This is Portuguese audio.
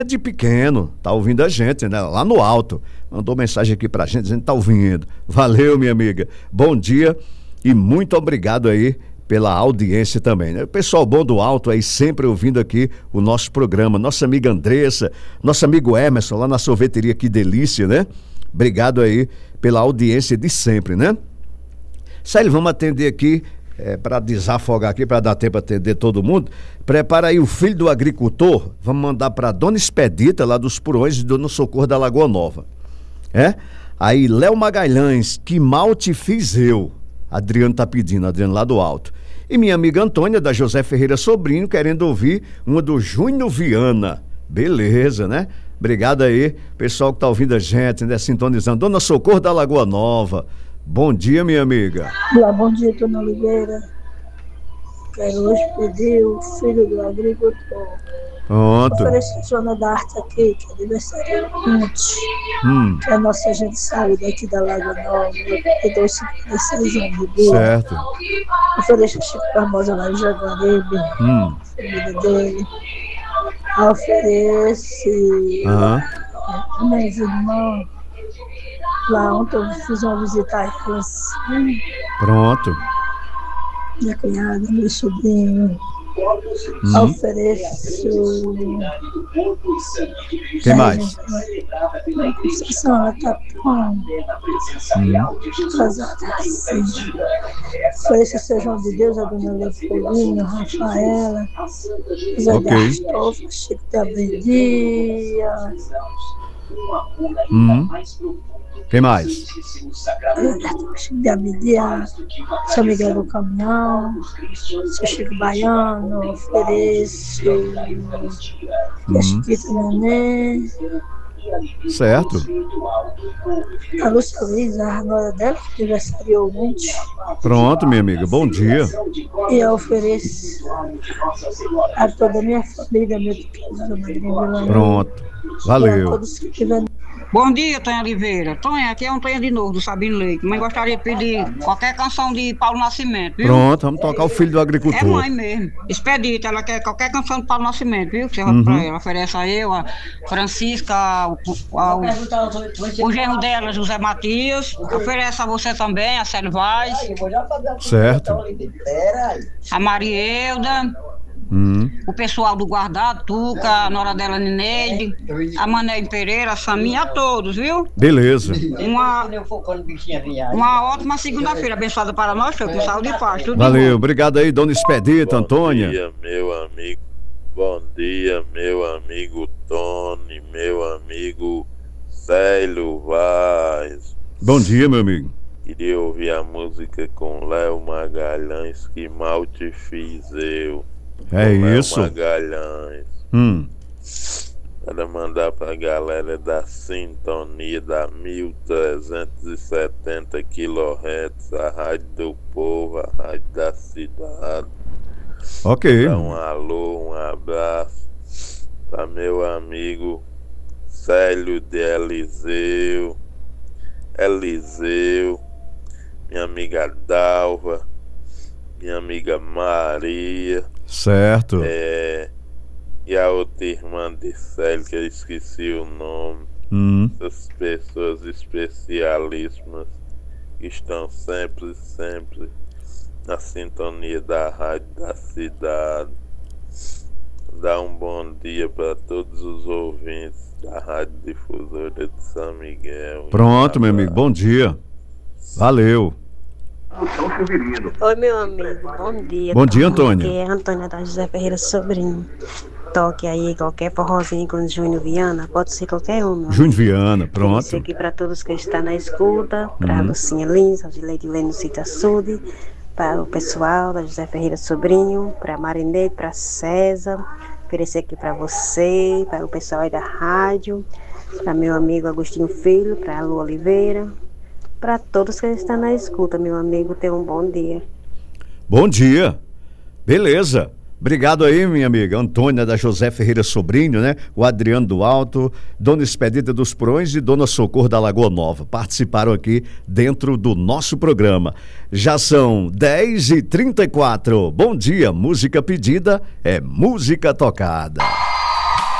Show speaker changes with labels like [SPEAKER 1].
[SPEAKER 1] de pequeno, tá ouvindo a gente, né? Lá no alto. Mandou mensagem aqui pra gente dizendo que tá ouvindo. Valeu, minha amiga. Bom dia e muito obrigado aí pela audiência também, né? O pessoal bom do alto aí sempre ouvindo aqui o nosso programa. Nossa amiga Andressa, nosso amigo Emerson lá na sorveteria Que Delícia, né? Obrigado aí pela audiência de sempre, né? Célio, vamos atender aqui, para desafogar aqui, para dar tempo para atender todo mundo. Prepara aí o filho do agricultor. Vamos mandar para Dona Expedita, lá dos Purões e Dona Socorro da Lagoa Nova. Aí Léo Magalhães, que mal te fiz eu. Adriano tá pedindo, Adriano lá do alto. E minha amiga Antônia, da José Ferreira Sobrinho, querendo ouvir uma do Júnior Viana. Beleza, né? Obrigado aí, pessoal que tá ouvindo a gente, né? Sintonizando. Dona Socorro da Lagoa Nova. Bom dia, minha amiga.
[SPEAKER 2] Olá, bom dia, Dona Oliveira. Quero hoje pedir o filho do agricultor.
[SPEAKER 1] Pronto.
[SPEAKER 2] Ofereço a Zona da Arte aqui, que é aniversário ontem. Que é a nossa agente de saúde aqui da Lagoa Nova. Que deu 56 anos de vida.
[SPEAKER 1] Certo.
[SPEAKER 2] Ofereço o Chico Barbosa lá em Jaguaribe. Família dele. Ofereço meus irmãos. Lá ontem eu fiz uma visita a eles.
[SPEAKER 1] Pronto.
[SPEAKER 2] Minha cunhada, meu sobrinho. Ofereço.
[SPEAKER 1] Quem mais?
[SPEAKER 2] Conceição, ela tá com. Casada assim. Ofereço seu João de Deus, a Dona Leopoldina, Rafaela, Zé de Astolfo, Chico de Abendia.
[SPEAKER 1] Quem mais?
[SPEAKER 2] Chico de Abendia, São Miguel do Caminhão, seu Chico Baiano, ofereço. A Chiquita Nenê.
[SPEAKER 1] Certo.
[SPEAKER 2] A Lúcia Luiza, a nora dela, que aniversariou ontem.
[SPEAKER 1] Pronto, minha amiga, bom dia.
[SPEAKER 2] E eu ofereço a toda a minha família, meu pequeno, madrinha Vilana.
[SPEAKER 1] Pronto, valeu.
[SPEAKER 2] A todos que tiverem.
[SPEAKER 3] Bom dia, Tonha Oliveira. Tonha, aqui é Tonha de novo, do Sabino Leite. Mãe gostaria de pedir qualquer canção de Paulo Nascimento, viu?
[SPEAKER 1] Pronto, vamos tocar o filho do agricultor.
[SPEAKER 3] É mãe mesmo. Expedita, ela quer qualquer canção de Paulo Nascimento, viu? Você vai pra ela, oferece a eu, a Francisca, o genro dela, José Matias. Oferece a você também, a Célio Vaz.
[SPEAKER 1] Certo.
[SPEAKER 3] A Marielda. O pessoal do Guardado, Tuca, a nora dela Nineide, a Mané Pereira, a Saminha, a todos, viu?
[SPEAKER 1] Beleza.
[SPEAKER 3] Uma ótima segunda-feira, abençoada para nós, com saúde e paz. Tudo
[SPEAKER 1] valeu, obrigado aí, Dona Expedita, Antônia.
[SPEAKER 4] Bom dia, meu amigo. Bom dia, meu amigo Tony, meu amigo Célio Vaz.
[SPEAKER 1] Bom dia, meu amigo.
[SPEAKER 4] Queria ouvir a música com Léo Magalhães, que mal te fiz eu.
[SPEAKER 1] É isso.
[SPEAKER 4] Magalhães. Para mandar pra galera da sintonia da 1370 kHz, a Rádio do Povo, a Rádio da Cidade.
[SPEAKER 1] Ok.
[SPEAKER 4] Dá um alô, um abraço para meu amigo Célio de Eliseu, minha amiga Dalva, minha amiga Maria.
[SPEAKER 1] Certo.
[SPEAKER 4] E a outra irmã de Célio, que eu esqueci o nome. Essas pessoas especialíssimas que estão sempre na sintonia da Rádio da Cidade. Dá um bom dia para todos os ouvintes da Rádio Difusora de São Miguel.
[SPEAKER 1] Pronto, meu amigo, bom dia. Valeu.
[SPEAKER 5] Oi, meu amigo, bom dia.
[SPEAKER 1] Bom dia, Antônia.
[SPEAKER 5] Aqui é a Antônia da José Ferreira Sobrinho. Toque aí qualquer forrozinho com Júnior Viana, pode ser qualquer um.
[SPEAKER 1] Júnior Viana, pronto.
[SPEAKER 5] Isso aqui para todos que estão na escuta, para a Lucinha Lins, a Gileide Leno Cita Sude, para o pessoal da José Ferreira Sobrinho, para a Marinete, para César, oferecer aqui para você, para o pessoal aí da rádio, para meu amigo Agostinho Filho, para a Lu Oliveira. Para todos que estão na escuta, meu amigo, tenha um bom dia.
[SPEAKER 1] Bom dia. Beleza. Obrigado aí, minha amiga Antônia da José Ferreira Sobrinho, né? O Adriano do Alto, Dona Expedita dos Purões e Dona Socorro da Lagoa Nova. Participaram aqui dentro do nosso programa. Já são 10h34. Bom dia, música pedida é música tocada.